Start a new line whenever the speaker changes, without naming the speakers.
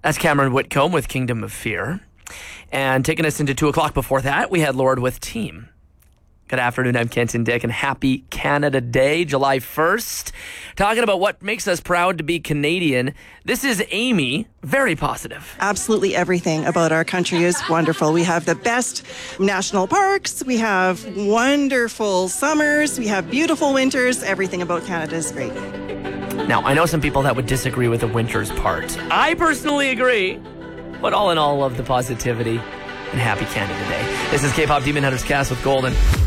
That's Cameron Whitcomb with Kingdom of Fear. And taking us into 2 o'clock before that, we had Lord with Team. Good afternoon, I'm Kenton Dick, and happy Canada Day, July 1st. Talking about what makes us proud to be Canadian. This is Amy, very positive.
Absolutely everything about our country is wonderful. We have the best national parks, we have wonderful summers, we have beautiful winters. Everything about Canada is great.
Now, I know some people that would disagree with the winters part. I personally agree, but all in all, love the positivity and happy Canada Day. This is K-Pop Demon Hunters Cast with Golden.